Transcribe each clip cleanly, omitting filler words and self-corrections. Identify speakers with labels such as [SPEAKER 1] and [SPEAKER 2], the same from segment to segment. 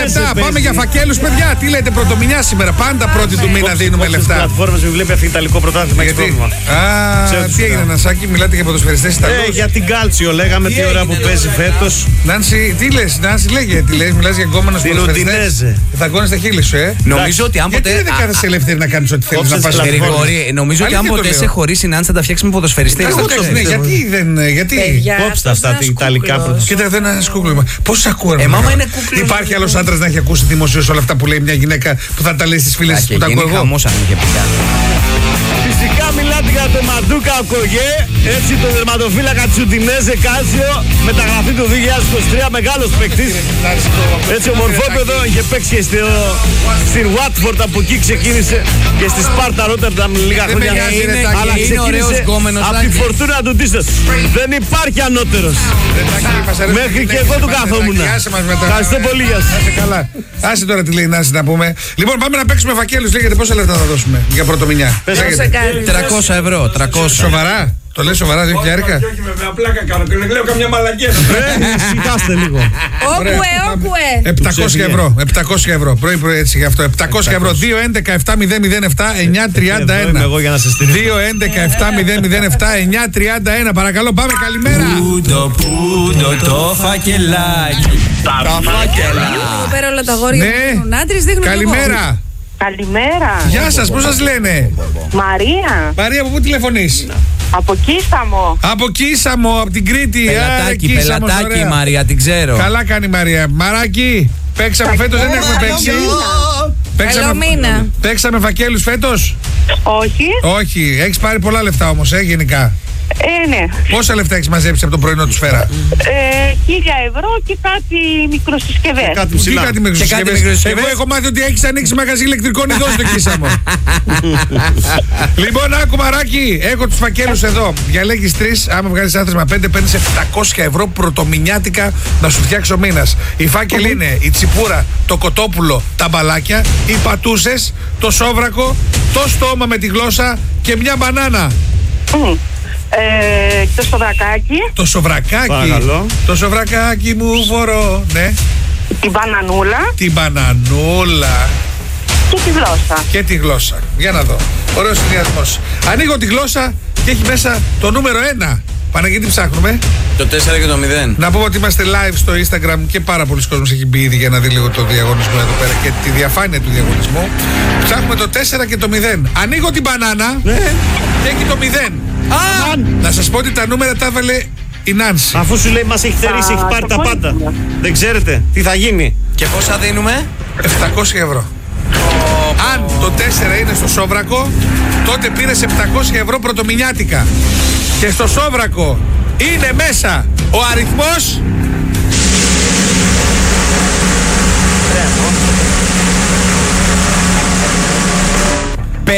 [SPEAKER 1] λεπτά. Πάμε για φακέλους, παιδιά. Τι λέτε, πρωτομηνιά σήμερα. Πάντα πρώτη του μήνα δίνουμε λεφτά.
[SPEAKER 2] Πλατφόρμες μην βλέπει αυτό Ιταλικό πρωτάθλημα.
[SPEAKER 1] Γιατί? Τι έγινε, Νασάκη, μιλάτε για ποδοσφαιριστές Ιταλούς?
[SPEAKER 2] Για την Κάλτσιο λέγαμε τι ώρα που παίζει φέτος.
[SPEAKER 1] Νάνση, τι λες, Νάνση, λέγε, τι λες, μιλάς για γκόμενος ποδοσφαιριστές. Θα γκώνεις τα χείλη σου,
[SPEAKER 3] Νομίζω ότι αν ποτέ.
[SPEAKER 1] Γιατί δεν κάθεσαι ελεύθερη να κάνεις ό,τι θέλεις να πας.
[SPEAKER 3] Νομίζω ότι αν ποτέ σε χωρίσει η Νάνση θα τα φτιάξει με ποδοσφαιριστές.
[SPEAKER 1] Γιατί δεν. Γιατί.
[SPEAKER 2] Κόψτε αυτά τα Ιταλικά πρωτοσφαιριστές.
[SPEAKER 1] Κοίτα, δεν είναι σκούκλο. Πώς ακούω,
[SPEAKER 3] μάμα είναι κούκλο.
[SPEAKER 1] Υπάρχει άλλος άντρας να έχει ακούσει δημοσίως όλα αυτά που λέει μια γυναίκα που θα τα λέει στις φίλες που τα ακούω εγώ?
[SPEAKER 2] Φυσικά μιλάτε για το Μαντούκα Οκογέ, έτσι το τερματοφύλακα Τσουντινέζε Κάλτσιο, μεταγραφή του 2023, μεγάλος παίκτης. Έτσι ο μορφόπεδο είχε παίξει και στην Watford, από εκεί ξεκίνησε, και στη Σπάρτα Ρότερνταμ λίγα χρόνια, αλλά ξεκίνησε από τη Φορτούνα του Τίσος. Δεν υπάρχει ανώτερος. Μέχρι και εγώ του καθόμουν. Ευχαριστώ πολύ, γεια σας.
[SPEAKER 1] Άσε τώρα τι λέει η Νάση να πούμε. Λοιπόν, πάμε να παίξουμε φακέλους. Λέγεται πόσα λεφτά θα δώσουμε για πρωτομηνιά?
[SPEAKER 3] 300 ευρώ. 300.
[SPEAKER 1] Σοβαρά? Το λες σοβαρά, 2.000?
[SPEAKER 4] Όχι βέβαια, πλάκα κάνω και λέω καμιά μαλακία.
[SPEAKER 2] Σηκάστε λίγο.
[SPEAKER 5] Όκουε.
[SPEAKER 1] 700 ευρώ. 700 ευρώ. Πρωί έτσι γι' αυτό. 700 ευρώ. 2-11-7-007-931.
[SPEAKER 2] Εγώ για να σε στηρίξω.
[SPEAKER 1] 2-11-7-007-931. Παρακαλώ, πάμε. Καλημέρα.
[SPEAKER 3] Πούντο το φακελάκι. Τα φακελά.
[SPEAKER 5] Εδώ πέρα όλα τα αγόρια δείχνουν άντρες, δείχνουν.
[SPEAKER 1] Καλημέρα.
[SPEAKER 6] Καλημέρα.
[SPEAKER 1] Γεια σας, πώς σας λένε?
[SPEAKER 6] Μαρία.
[SPEAKER 1] Μαρία, από πού τηλεφωνείς?
[SPEAKER 6] Από Κίσαμο.
[SPEAKER 1] Από Κίσαμο, από την Κρήτη.
[SPEAKER 3] Πελατάκι, Μαρία, την ξέρω.
[SPEAKER 1] Καλά κάνει η Μαρία. Μαράκι, παίξαμε φέτος, δεν έχουμε παίξει. Παίξαμε φακέλους φέτος?
[SPEAKER 6] Όχι.
[SPEAKER 1] Όχι, έχεις πάρει πολλά λεφτά όμως, γενικά.
[SPEAKER 6] Ναι.
[SPEAKER 1] Πόσα λεφτά έχεις μαζέψει από το πρωινό του Σφαίρα?
[SPEAKER 6] 1.000 ευρώ και κάτι μικροσυσκευές.
[SPEAKER 1] Τι κάτι μικροσυσκευές? Εγώ έχω μάθει ότι έχεις ανοίξει μαγαζί ηλεκτρικών ειδών στο Κίσαμο. Λοιπόν, άκου Μαράκι, έχω τους φακέλους εδώ. Διαλέγεις 3, άμα βγάλεις άθροισμα 5, παίρνεις 700 ευρώ πρωτομηνιάτικα να σου φτιάξει ο μήνας. Οι φάκελοι είναι η τσιπούρα, το κοτόπουλο, τα μπαλάκια, οι πατούσες, το σόβρακο, το στόμα με τη γλώσσα και μια μπανάνα.
[SPEAKER 6] Το σοβρακάκι.
[SPEAKER 1] Το σοβρακάκι.
[SPEAKER 2] Παρακαλώ.
[SPEAKER 1] Το σοβρακάκι μου φορώ. Ναι.
[SPEAKER 6] Την μπανανούλα.
[SPEAKER 1] Την μπανανούλα.
[SPEAKER 6] Και τη γλώσσα.
[SPEAKER 1] Και τη γλώσσα. Για να δω. Ωραίος συνδυασμός. Ανοίγω τη γλώσσα και έχει μέσα το νούμερο 1. Παναγίτη, ψάχνουμε.
[SPEAKER 3] Το 4 και το 0.
[SPEAKER 1] Να πούμε ότι είμαστε live στο Instagram και πάρα πολλοί κόσμος έχει μπει ήδη για να δει λίγο το διαγωνισμό εδώ πέρα και τη διαφάνεια του διαγωνισμού. Ψάχνουμε το 4 και το 0. Ανοίγω την μπανάνα και έχει το 0. Να σας πω ότι τα νούμερα τα έβαλε η Νάνση.
[SPEAKER 2] Αφού σου λέει μας έχει θερήσει, έχει πάρει τα πάντα. Δεν ξέρετε τι θα γίνει.
[SPEAKER 3] Και πόσα δίνουμε?
[SPEAKER 1] 700 ευρώ. Αν το 4 είναι στο σόβρακο, τότε πήρες 700 ευρώ πρωτομηνιάτικα. Και στο σόβρακο είναι μέσα ο αριθμός 5.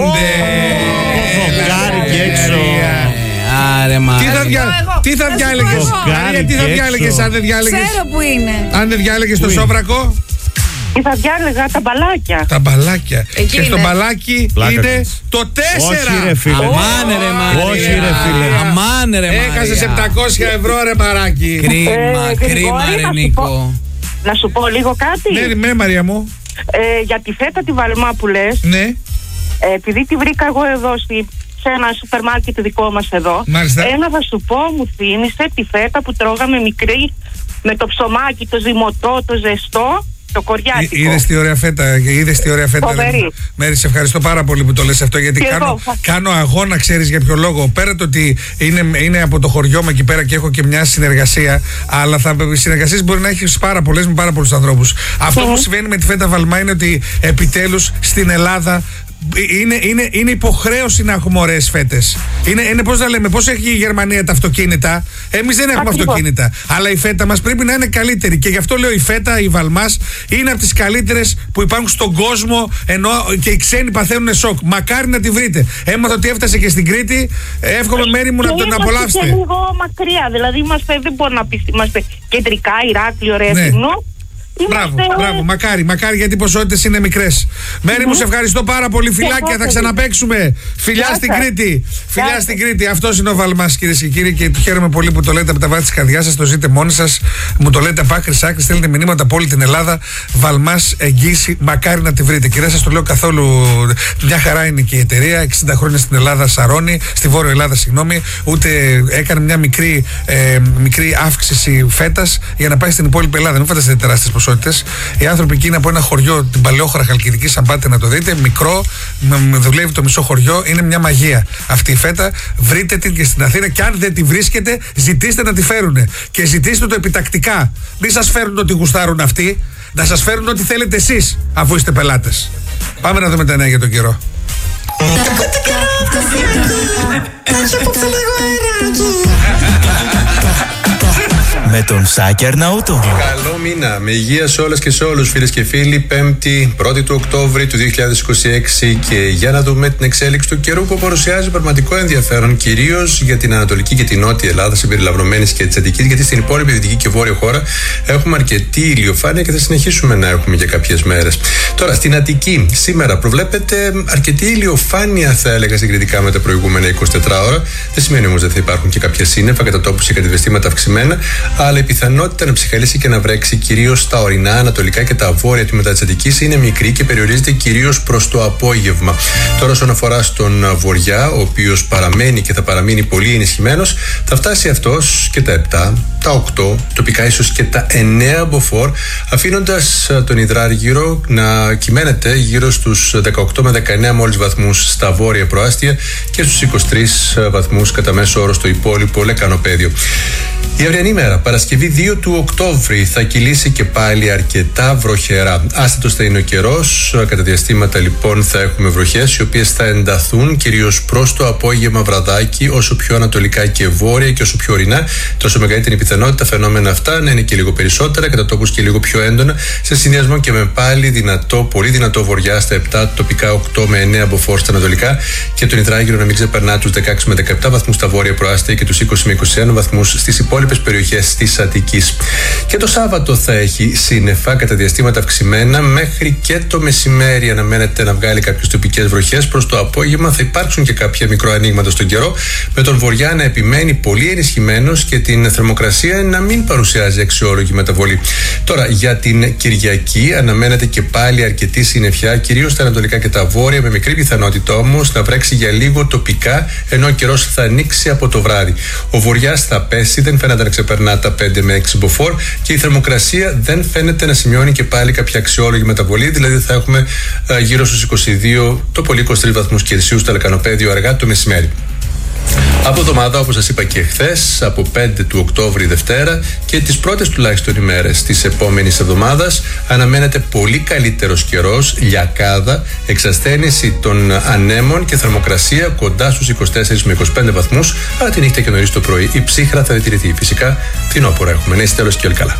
[SPEAKER 1] Τι θα διάλεγες? Τι θα διάλεγες αν δεν διάλεγες?
[SPEAKER 5] Ξέρω που είναι.
[SPEAKER 1] Αν δεν διάλεγες το σόβρακο?
[SPEAKER 6] Και θα διάλεγα τα μπαλάκια.
[SPEAKER 1] Τα μπαλάκια.
[SPEAKER 5] Εκεί
[SPEAKER 1] και στο
[SPEAKER 5] είναι.
[SPEAKER 1] μπαλάκι
[SPEAKER 2] Πλάκα
[SPEAKER 1] είναι
[SPEAKER 2] κάνεις.
[SPEAKER 1] το 4.
[SPEAKER 2] Όχι ρε φίλε.
[SPEAKER 3] Αμάνε ρε Μαρία.
[SPEAKER 2] Όχι ρε φίλε.
[SPEAKER 3] Αμάνε ρε Μαρία.
[SPEAKER 1] Έχασες 700 ευρώ ρε Μαράκι.
[SPEAKER 3] Κρίμα ρε Νίκο.
[SPEAKER 6] Να σου πω λίγο κάτι.
[SPEAKER 1] Ναι, Μαρία μου.
[SPEAKER 6] Για τη φέτα τη Βαλμά που λες.
[SPEAKER 1] Ναι.
[SPEAKER 6] Επειδή τη βρήκα εγώ εδώ σε ένα σούπερ μάρκετ δικό μας εδώ.
[SPEAKER 1] Μάλιστα.
[SPEAKER 6] Ένα θα σου πω, μου θύμισε τη φέτα που τρώγαμε μικρή με το ψωμάκι, το ζυμωτό, το ζεστό, το κοριάτικο.
[SPEAKER 1] Είδες τι ωραία φέτα. Είδες τι ωραία φέτα.
[SPEAKER 6] Φοβερή.
[SPEAKER 1] Μέρη, σε ευχαριστώ πάρα πολύ που το λες αυτό, γιατί κάνω αγώνα, ξέρεις για ποιο λόγο. Πέρα το ότι είναι από το χωριό μου εκεί πέρα και έχω και μια συνεργασία, αλλά οι συνεργασίες μπορεί να έχεις πάρα πολλές με πάρα πολλούς ανθρώπους. Αυτό που συμβαίνει με τη φέτα Βαλμά είναι ότι επιτέλους στην Ελλάδα είναι υποχρέωση να έχουμε ωραίες φέτες. Είναι πώς να λέμε, πώς έχει η Γερμανία τα αυτοκίνητα. Εμείς δεν έχουμε αυτοκίνητα. Αλλά η φέτα μας πρέπει να είναι καλύτερη. Και γι' αυτό λέω η φέτα, η Βαλμάς, είναι από τις καλύτερες που υπάρχουν στον κόσμο. Ενώ και οι ξένοι παθαίνουν σοκ. Μακάρι να τη βρείτε. Έμαθα ότι έφτασε και στην Κρήτη. Εύχομαι μέρη μου να τον απολαύσετε.
[SPEAKER 6] Είμαστε λίγο μακριά. Δηλαδή δεν μπορώ να πει είμαστε κεντρικά, Ηράκλειο, Ρέθυμνο.
[SPEAKER 1] Μπράβο, μακάρι γιατί οι ποσότητες είναι μικρές. Μέρη μου, σε ευχαριστώ πάρα πολύ. Φιλάκια, θα ξαναπαίξουμε. Φιλιά στην Κρήτη. Φιλιά στην Κρήτη. Αυτός είναι ο Βαλμάς, κυρίες και κύριοι, και χαίρομαι πολύ που το λέτε από τα βάθη της καρδιάς σας. Το ζείτε μόνοι σας. Μου το λέτε από άκρη σ' άκρη. Στέλνετε μηνύματα από όλη την Ελλάδα. Βαλμάς, εγγύηση, μακάρι να τη βρείτε. Και δεν σας το λέω καθόλου. Μια χαρά είναι και η εταιρεία. 60 χρόνια στην Ελλάδα σαρώνει, στη Βόρεια Ελλάδα, συγγνώμη. Ούτε έκανε μια μικρή αύξηση φέτας για να πάει στην υπόλοιπη Ελλάδα. Μην φανταστείτε τεράστιες ποσότητες. Οι άνθρωποι εκεί είναι από ένα χωριό, την Παλαιόχώρα Χαλκιδικής, αν πάτε να το δείτε, μικρό, δουλεύει το μισό χωριό, είναι μια μαγεία αυτή η φέτα. Βρείτε την και στην Αθήνα, και αν δεν τη βρίσκετε, ζητήστε να τη φέρουνε. Και ζητήστε το επιτακτικά. Μην σας φέρουν ό,τι γουστάρουν αυτοί, να σας φέρουν ό,τι θέλετε εσείς, αφού είστε πελάτες. Πάμε να δούμε τα νέα για τον καιρό.
[SPEAKER 7] Με τον Σάκη Αρναούτο.
[SPEAKER 8] Καλό μήνα, με υγεία σε όλες και σε όλους, φίλες και φίλοι. 1η του Οκτώβρη του 2026, και για να δούμε την εξέλιξη του καιρού που παρουσιάζει πραγματικό ενδιαφέρον, κυρίως για την Ανατολική και την Νότια Ελλάδα, συμπεριλαμβανομένης και της Αττικής, γιατί στην υπόλοιπη δυτική και βόρεια χώρα έχουμε αρκετή ηλιοφάνεια και θα συνεχίσουμε να έχουμε για κάποιες μέρες. Τώρα, στην Αττική, σήμερα προβλέπεται αρκετή ηλιοφάνεια, θα έλεγα, συγκριτικά με τα προηγούμενα 24 ώρα. Δεν σημαίνει όμως δεν θα υπάρχουν και κάποια σύννεφα, κατά τόπους και κατηβεστήματα αυξημένα, αλλά η πιθανότητα να ψυχαλίσει και να βρέξει κυρίως στα ορεινά, ανατολικά και τα βόρεια τμήματα της Αττικής είναι μικρή και περιορίζεται κυρίως προς το απόγευμα. Τώρα, όσον αφορά στον βορειά, ο οποίος παραμένει και θα παραμείνει πολύ ενισχυμένος, θα φτάσει αυτός και τα 7, τα 8, τοπικά ίσως και τα 9 μποφόρ, αφήνοντας τον υδράργυρο να κυμαίνεται γύρω στους 18 με 19 μόλις βαθμούς στα βόρεια προάστια και στους 23 βαθμούς κατά μέσο όρο στο υπόλοιπο λεκανοπέδιο. Η αυριανή μέρα, Παρασκευή 2 του Οκτώβρη, θα κυλήσει και πάλι αρκετά βροχερά. Άστατος θα είναι ο καιρός. Κατά διαστήματα λοιπόν θα έχουμε βροχές, οι οποίες θα ενταθούν κυρίως προς το απόγευμα βραδάκι, όσο πιο ανατολικά και βόρεια και όσο πιο ορεινά, τόσο μεγαλύτερη η πιθανότητα φαινόμενα αυτά να είναι και λίγο περισσότερα, κατά τόπους και λίγο πιο έντονα, σε συνδυασμό και με πάλι πολύ δυνατό βορειά στα 7, τοπικά 8 με 9 μποφόρ στα ανατολικά, και τον υδράγυρο να μην ξεπερνά τους 16 με 17 βαθμούς στα βόρεια προάστια και τους 20 με 21 βαθμούς στις υπόλοιπες περιοχές της Αττικής. Και το Σάββατο θα έχει σύννεφα κατά διαστήματα αυξημένα, μέχρι και το μεσημέρι αναμένεται να βγάλει κάποιες τοπικές βροχές. Προς το απόγευμα θα υπάρξουν και κάποια μικρό ανοίγματα στον καιρό, με τον βορειά να επιμένει πολύ ενισχυμένος και την θερμοκρασία να μην παρουσιάζει αξιόλογη μεταβολή. Τώρα, για την Κυριακή αναμένεται και πάλι αρκετή συννεφιά, κυρίως στα ανατολικά και τα βόρεια, με μικρή πιθανότητα όμως να βρέξει για λίγο τοπικά, ενώ ο καιρός θα ανοίξει από το βράδυ. Ο βοριάς θα πέσει, δεν φαίνεται να ξεπερνά τα 5 με 6 μποφόρ, και η θερμοκρασία δεν φαίνεται να σημειώνει και πάλι κάποια αξιόλογη μεταβολή, δηλαδή θα έχουμε γύρω στους 22, το πολύ 23 βαθμούς Κελσίου στο λεκανοπέδιο αργά το μεσημέρι. Από εβδομάδα, όπως σας είπα και χθες, από 5 του Οκτώβρη Δευτέρα και τις πρώτες τουλάχιστον ημέρες της επόμενης εβδομάδας, αναμένεται πολύ καλύτερος καιρός, λιακάδα, εξασθένηση των ανέμων και θερμοκρασία κοντά στους 24 με 25 βαθμούς, αλλά τη νύχτα και νωρίς το πρωί η ψύχρα θα διατηρηθεί. Φυσικά, φθινόπωρο έχουμε. Να είστε τέλος και όλοι καλά.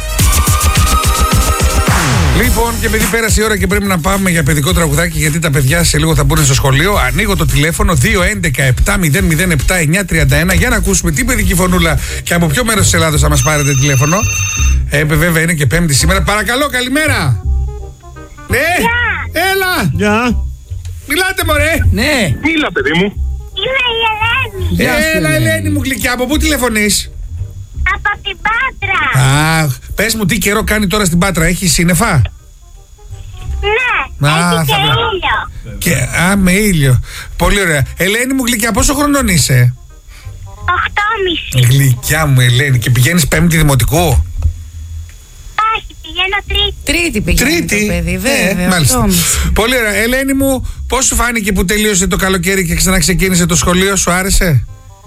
[SPEAKER 1] Λοιπόν, και επειδή πέρασε η ώρα και πρέπει να πάμε για παιδικό τραγουδάκι, γιατί τα παιδιά σε λίγο θα μπουν στο σχολείο, ανοίγω το τηλέφωνο 211-7-007-931 για να ακούσουμε την παιδική φωνούλα και από ποιο μέρος της Ελλάδος θα μας πάρετε τηλέφωνο. Βέβαια είναι και Πέμπτη σήμερα. Παρακαλώ, καλημέρα. Ναι, έλα.
[SPEAKER 2] Γεια.
[SPEAKER 1] Μιλάτε, μωρέ.
[SPEAKER 3] Ναι.
[SPEAKER 9] Μίλα, παιδί μου.
[SPEAKER 5] Είμαι η Ελένη.
[SPEAKER 1] Έλα, Ελένη μου γλυκιά, από πού τηλεφωνείς?
[SPEAKER 5] Από την Πάτρα.
[SPEAKER 1] Αχ, πες μου τι καιρό κάνει τώρα στην Πάτρα, έχει σύννεφα?
[SPEAKER 5] Ναι, έχει και ήλιο.
[SPEAKER 1] Με ήλιο. Πολύ ωραία. Ελένη μου γλυκιά, πόσο χρονών είσαι?
[SPEAKER 5] 8,5.
[SPEAKER 1] Γλυκιά μου Ελένη, και πηγαίνεις Πέμπτη δημοτικού?
[SPEAKER 5] Όχι, πηγαίνω Τρίτη.
[SPEAKER 3] Τρίτη το παιδί, βέβαια.
[SPEAKER 1] Μάλιστα. Πολύ ωραία. Ελένη μου, πώς σου φάνηκε που τελείωσε το καλοκαίρι και ξαναξεκίνησε το σχολείο, σου άρεσε?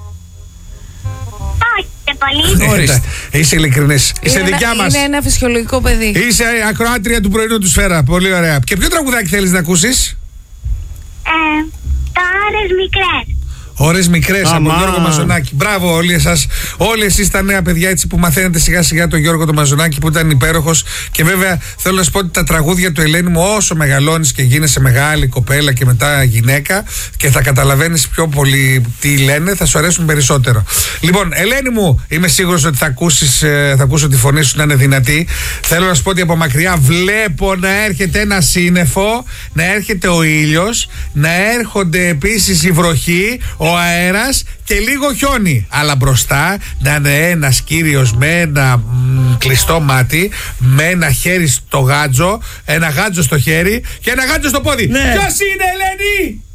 [SPEAKER 5] Πολύ.
[SPEAKER 1] Είσαι ειλικρινής. Είσαι δικιά μας.
[SPEAKER 3] Είναι ένα φυσιολογικό παιδί.
[SPEAKER 1] Είσαι ακροάτρια του πρωινού του Σφαίρα. Πολύ ωραία. Και ποιο τραγουδάκι θέλεις να ακούσεις?
[SPEAKER 5] Τα ώρες μικρές.
[SPEAKER 1] Ώρες μικρές από τον Γιώργο Μαζονάκη. Μπράβο όλοι εσάς, όλοι εσείς τα νέα παιδιά έτσι που μαθαίνετε σιγά σιγά τον Γιώργο τον Μαζονάκη που ήταν υπέροχος. Και βέβαια θέλω να σου πω ότι τα τραγούδια του Ελένη μου, όσο μεγαλώνεις και γίνεσαι μεγάλη κοπέλα και μετά γυναίκα και θα καταλαβαίνεις πιο πολύ τι λένε, θα σου αρέσουν περισσότερο. Λοιπόν, Ελένη μου, είμαι σίγουρος ότι θα ακούσω τη φωνή σου να είναι δυνατή. Θέλω να σου πω ότι από μακριά βλέπω να έρχεται ένα σύννεφο, να έρχεται ο ήλιος, να έρχονται επίσης η βροχή, ο αέρας και λίγο χιόνι. Αλλά μπροστά να είναι ένας κύριος με ένα κλειστό μάτι, με ένα χέρι στο γάτζο, ένα γάτζο στο χέρι και ένα γάτζο στο πόδι. Ναι. Ποιος είναι, Ελένη?